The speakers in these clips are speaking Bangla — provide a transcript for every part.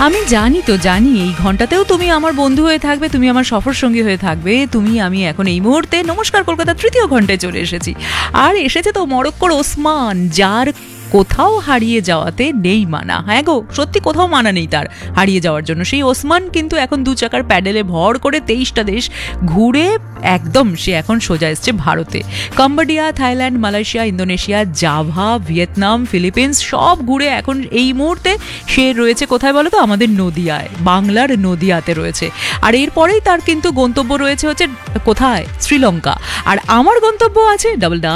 আমি জানি তো, জানি এই ঘন্টাতেও তুমি আমার বন্ধু হয়ে থাকবে, তুমি আমার সফর সঙ্গী হয়ে থাকবে, আমি এখন এই মুহূর্তে নমস্কার কলকাতা তৃতীয় ঘন্টায় চলে এসেছি। আর এসেছে তো মরক্কোর ওসমান, যার কোথাও হারিয়ে যাওয়াতে নেই মানা। হ্যাঁ গো, সত্যি কোথাও মানা নেই তার হারিয়ে যাওয়ার জন্য। সেই ওসমান কিন্তু এখন 2 চাকার প্যাডেলে ভর করে 23টা দেশ ঘুরে একদম সে এখন সোজা এসছে ভারতে। Cambodia, Thailand, Malaysia, Indonesia, Java, Vietnam, Philippines সব ঘুরে এখন এই মুহূর্তে সে রয়েছে কোথায় বলো তো? আমাদের নদিয়ায়, বাংলার নদিয়াতে রয়েছে। আর এরপরেই তার কিন্তু গন্তব্য রয়েছে হচ্ছে কোথায়? শ্রীলঙ্কা। আর আমার গন্তব্য আছে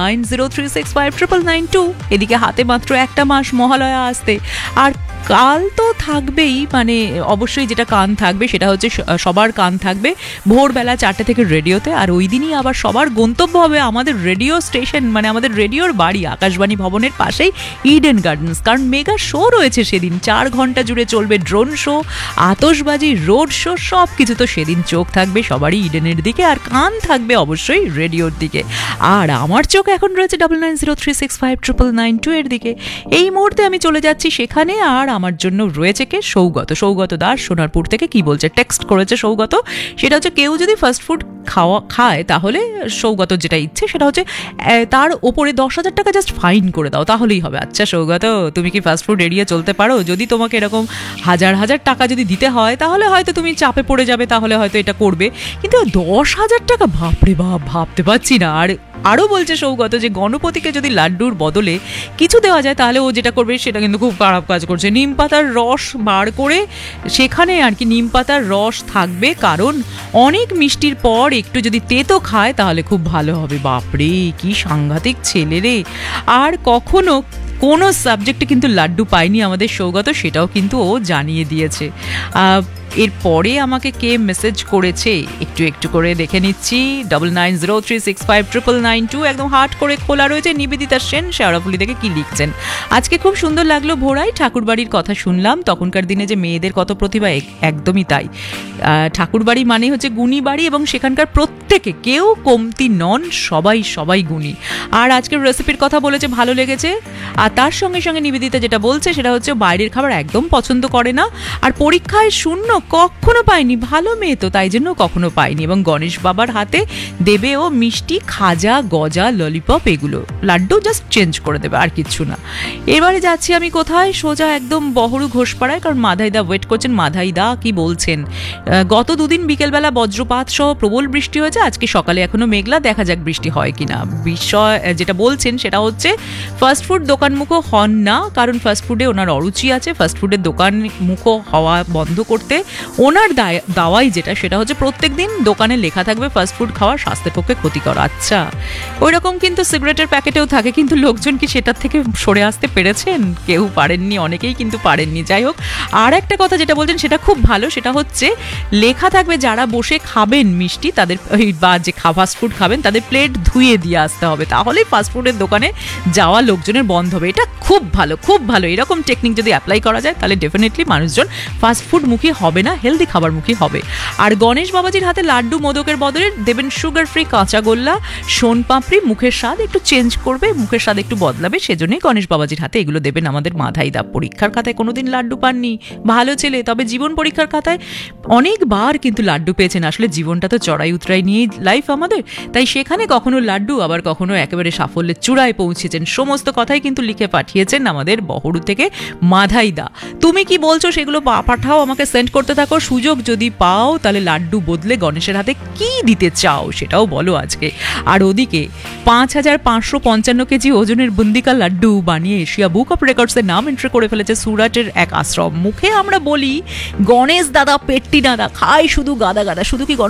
9903659992। এদিকে হাতে মাত্র একটা মাস মহালয়া আসতে। আর কাল তো থাকবেই, মানে অবশ্যই যেটা কান থাকবে সেটা হচ্ছে সবার কান থাকবে ভোরবেলা 4টে থেকে রেডিওতে। আর ওই দিনই আবার সবার গন্তব্য হবে আমাদের রেডিও স্টেশন, মানে আমাদের রেডিওর বাড়ি আকাশবাণী ভবনের পাশেই ইডেন গার্ডেন্স। কারণ মেগা শো রয়েছে সেদিন, 4 ঘন্টা জুড়ে চলবে ড্রোন শো, আতশবাজি, রোড শো, সব কিছু। তো সেদিন চোখ থাকবে সবারই ইডেনের দিকে, আর কান থাকবে অবশ্যই রেডিওর দিকে। আর আমার চোখ এখন রয়েছে 9903659992 এর দিকে। এই মুহূর্তে আমি চলে যাচ্ছি সেখানে। আর আমার জন্য রয়েছে কে? সৌগত দাস সোনারপুর থেকে। কি বলছে? টেক্সট করেছে সৌগত। সেটা হচ্ছে কেউ যদি ফাস্ট ফুড খায় তাহলে সৌগত যেটা ইচ্ছে সেটা হচ্ছে তার ওপরে 10,000 টাকা জাস্ট ফাইন করে দাও, তাহলেই হবে। আচ্ছা সৌগত, তুমি কি ফাস্ট ফুড এড়িয়ে চলতে পারো? যদি তোমাকে এরকম হাজার টাকা যদি দিতে হয় তাহলে হয়তো তুমি চাপে পড়ে যাবে, তাহলে হয়তো এটা করবে। কিন্তু 10,000 টাকা, বাপরে বাপ, ভাবতে পারছি না। আর আরও বলছে সৌগত যে গণপতিকে যদি লাড্ডুর বদলে কিছু দেওয়া যায় তাহলে ও যেটা করবে সেটা কিন্তু খুব খারাপ কাজ করছে। নিম পাতার রস বার করে সেখানে আর কি নিম পাতার রস থাকবে, কারণ অনেক মিষ্টির পর একটু যদি তেতো খায় তাহলে খুব ভালো হবে। বাপরে কি সাংঘাতিক ছেলে রে! আর কখনো কোনো সাবজেক্টে কিন্তু লাড্ডু পায়নি আমাদের সৌগত, সেটাও কিন্তু ও জানিয়ে দিয়েছে। এরপরে আমাকে কে মেসেজ করেছে একটু করে দেখে নিচ্ছি। 9903659992 একদম হার্ট করে খোলা রয়েছে। নিবেদিতা সেন শেওড়াফুলি থেকে কি লিখছেন? আজকে খুব সুন্দর লাগলো ভোরাই ঠাকুরবাড়ির কথা শুনলাম। তখনকার দিনে যে মেয়েদের কত প্রতিভা, একদমই তাই। ঠাকুরবাড়ি মানে হচ্ছে গুণী বাড়ি, এবং সেখানকার প্রত্যেকে কেউ কমতি নন, সবাই গুণী। আর আজকের রেসিপির কথা বলেছে, ভালো লেগেছে। আর তার সঙ্গে সঙ্গে নিবেদিতা যেটা বলছে সেটা হচ্ছে বাইরের খাবার একদম পছন্দ করে না, আর পরীক্ষায় শূন্য কখনো পায়নি। ভালো মেয়ে তো, তাই জন্য কখনো পায়নি। এবং গণেশ বাবার হাতে দেবে ও মিষ্টি, খাজা, গজা, ললিপপ, এগুলো লাড্ডু জাস্ট চেঞ্জ করে দেবে, আর কিচ্ছু না। এবারে যাচ্ছি আমি কোথায়? সোজা একদম বহরু ঘোষপাড়ায়, কারণ মাধাইদা ওয়েট করছেন। মাধাইদা কি বলছেন? গত 2 দিন বিকেলবেলা বজ্রপাত সহ প্রবল বৃষ্টি হয়েছে, আজকে সকালে এখনো মেঘলা, দেখা যাক বৃষ্টি হয় কিনা। বিষয় যেটা বলছেন সেটা হচ্ছে ফাস্টফুড দোকানমুখো হন না, কারণ ফাস্টফুডে ওনার অরুচি আছে। ফাস্টফুডের দোকানমুখো হওয়া বন্ধ করতে ওনার দাওয়াই যেটা সেটা হচ্ছে প্রত্যেক দিন দোকানে লেখা থাকবে ফাস্টফুড খাওয়া স্বাস্থ্যের পক্ষে ক্ষতিকর। আচ্ছা, ওই রকম কিন্তু সিগারেটের প্যাকেটেও থাকে, কিন্তু লোকজন কি সেটার থেকে সরে আসতে পেরেছেন? কেউ পারেননি, অনেকেই কিন্তু পারেননি। যাই হোক, আর একটা কথা যেটা বলছেন সেটা খুব ভালো, সেটা হচ্ছে লেখা থাকবে যারা বসে খাবেন মিষ্টি তাদের বা যে ফাস্টফুড খাবেন তাদের প্লেট ধুয়ে দিয়ে আসতে হবে, তাহলেই ফাস্টফুডের দোকানে যাওয়া লোকজনের বন্ধ হবে। এটা খুব ভালো, খুব ভালো। এরকম টেকনিক যদি অ্যাপ্লাই করা যায় তাহলে ডেফিনেটলি মানুষজন ফাস্টফুড মুখী হবে না, হেলদি খাবার মুখী হবে। আর গণেশ বাবাজির হাতে লাড্ডু মোদকের বদলে দেবেন সুগার ফ্রি কাঁচাগোল্লা, সোন পাপড়ি। মুখের স্বাদ একটু চেঞ্জ করবে, মুখের স্বাদ একটু বদলাবে, সেজন্যই গণেশ বাবাজির হাতে এগুলো দেবেন আমাদের মাধাইদা। পরীক্ষার খাতায় কোনোদিন লাড্ডু পাননি, ভালো ছেলে। তবে জীবন পরীক্ষার খাতায় অনেকবার কিন্তু লাড্ডু পেয়েছেন। আসলে জীবনটা তো চড়াই উতরাই নিয়েই লাইফ আমাদের, তাই সেখানে কখনো লাড্ডু, আবার কখনো একেবারে সাফল্যের চূড়ায় পৌঁছেছেন। সমস্ত কথাই কিন্তু লিখে পাঠিয়েছেন আমাদের বহরু থেকে মাধাইদা। তুমি কি বলছো সেগুলো পাঠাও, আমাকে সেন্ড করতে থাকো। সুযোগ যদি পাও তাহলে লাড্ডু বদলে গণেশের হাতে কি দিতে চাও সেটাও বলো আজকে। আর ওদিকে 5,555 কেজি ওজনের বুন্দিকা লাড্ডু বানিয়ে এশিয়া বুক অফ রেকর্ডসের নাম এন্ট্রি করে ফেলেছে সুরাটের এক আশ্রম। মুখে আমরা বলি গণেশ দাদা পেট্টি দাদা খায় শুধু গাদা গাদা, শুধু কি